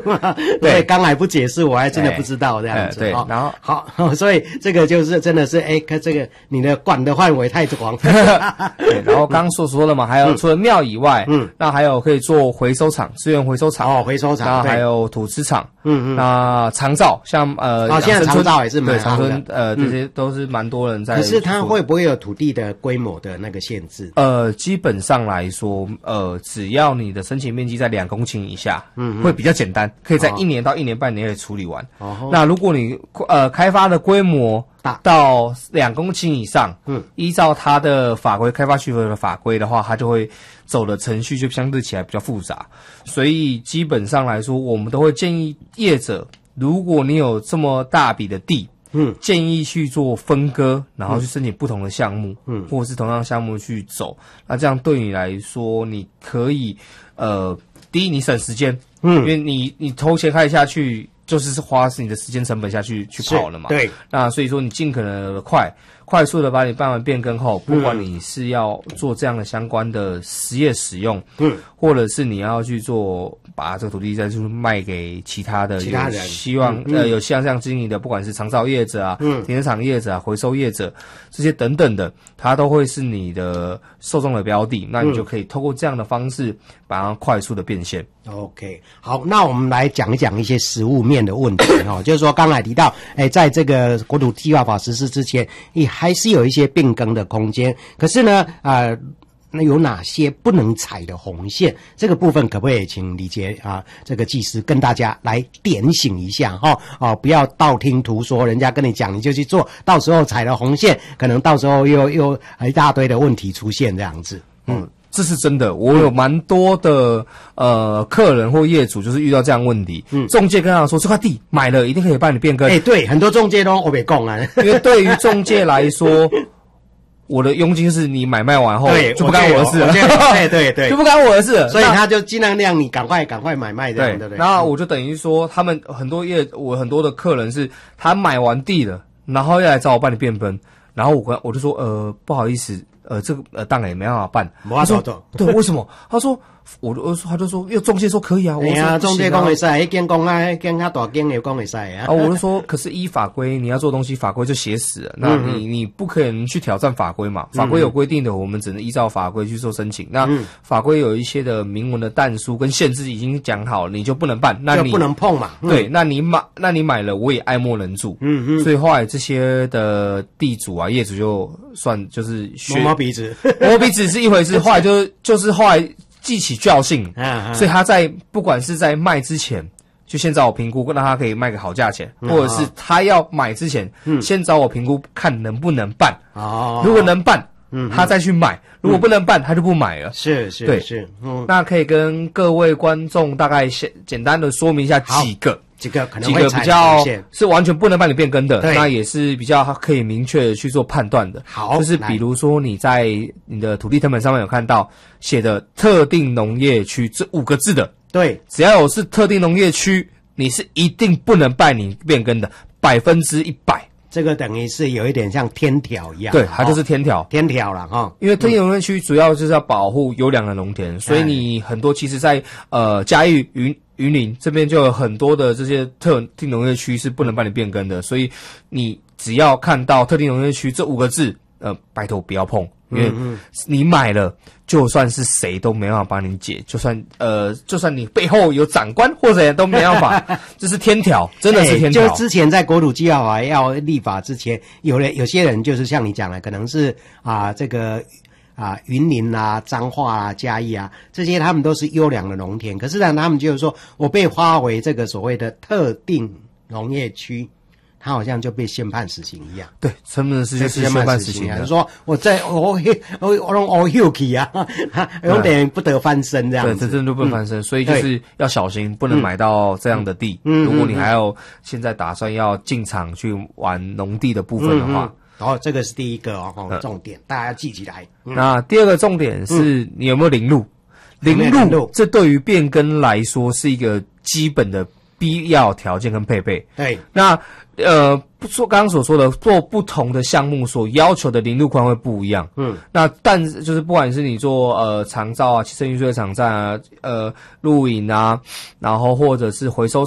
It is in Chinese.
对，刚才不解释，我还真的不知道这样子。 对，然后好，所以这个就是真的是，这个你的管的范围太广。 对，然后刚刚所说的嘛，还有除了庙以外，那还有可以做回收厂，资源回收厂， 回收厂， 然后还有土资厂，那长照，像现在长照也是蛮长春，这些都是蛮多人在。 可是它会不会有土地的规模的那个限制？ 基本上来说，只要你的申请面积在2公顷以下，会比较简单，可以在1年到1年半内可以处理完。那如果你开发的规模到2公顷以上，依照它的法规，开发许可的法规的话，它就会走的程序就相对起来比较复杂。所以基本上来说，我们都会建议业者，如果你有这么大笔的地，建议去做分割，然后去申请不同的项目，或者是同样项目去走。那这样对你来说，你可以第一你省时间，因为你投钱开下去，就是花你的时间成本下去跑了嘛。 对。 那所以说你尽可能的快速的把你办完变更后，不管你是要做这样的相关的实业使用，或者是你要去做把这个土地再去卖给其他人，希望有像这样经营的，不管是长照业者啊、停车场业者啊、回收业者这些等等的，它都会是你的受众的标的，那你就可以透过这样的方式把它快速的变现。 OK， 好，那我们来讲一讲一些实务面的问题就是说刚才提到，在这个国土计划法实施之前，也还是有一些变更的空间。可是呢，那有哪些不能踩的红线？这个部分可不可以请李杰这个技师跟大家来点醒一下不要道听途说，人家跟你讲你就去做，到时候踩了红线，可能到时候又一大堆的问题出现这样子。 这是真的，我有蛮多的客人或业主就是遇到这样问题，仲介跟他说这块地买了一定可以帮你变更。 对，很多仲介都我没讲啊， 因为对于仲介来说，我的佣金是你买卖完后就不干我的事了， 对， 就不干我的事了， 所以他就尽量让你赶快买卖这样，对不对？ 那我就等于说，他们我很多的客人是他买完地了，然后要来找我办理变更，然后我就说不好意思。这个当然也没办法办。他说对，为什么？他说他就说，因为中介说可以啊。 哎呀，中介讲会使，一间讲间较大间也讲会使啊。 我就说，可是依法规，你要做东西，法规就写死了。那你不可能去挑战法规嘛？法规有规定的，我们只能依照法规去做申请。那法规有一些的明文的但书跟限制已经讲好，你就不能办，那你就不能碰嘛。 对，那你买了，我也爱莫能助。所以后来这些的地主啊、业主就算就是摸鼻子， 摸鼻子是一回事，后来就是后来记起教训，所以他不管是在卖之前，就先找我评估，让他可以卖个好价钱，或者是他要买之前，先找我评估看能不能办。如果能办，他再去买；如果不能办，他就不买了。 是， 那可以跟各位观众大概简单的说明一下几个可能会比较是完全不能帮你变更的，那也是比较可以明确的去做判断的。 好， 就是比如说你在你的土地誊本上面有看到写的特定农业区这5个字的， 对， 只要有是特定农业区，你是一定不能办理变更的，100%。 这个等于是有一点像天条一样， 对，它就是天条了因为特定农业区主要就是要保护优良的农田，所以你很多其实在嘉义云林这边就有很多的这些特定农业区是不能办理变更的，所以你只要看到特定农业区这5个字，拜托不要碰，因为你买了，就算是谁都没办法帮你解，就算你背后有长官或者都没办法，这是天条，真的是天条。 就之前在国土计划法要立法之前，有些人就是像你讲的，可能是这个云林啊、彰化啊、嘉义啊，这些他们都是优良的农田，可是呢，他们就是说我被划为这个所谓的特定农业区。他好像就被宣判死刑一样， 对，真的是就是宣判死刑。 就是说我弄我休去啊，有点不得翻身这样子。 对，这真的不能翻身，所以就是要小心，不能买到这样的地。如果你还有现在打算要进场去玩农地的部分的话， 这个是第一个重点，大家要记起来。 那第二个重点是你有没有林路？林路这对于变更来说是一个基本的必要条件跟配备。 对， 那做刚刚所说的做不同的项目所要求的零路宽会不一样。那但就是不管是你做长照啊、汽车运输的场站啊、露营啊，然后或者是回收